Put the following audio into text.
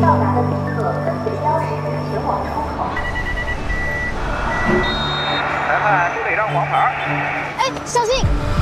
到达的旅客跟随标识前往出口。 裁判不给让黄牌。 哎，小心！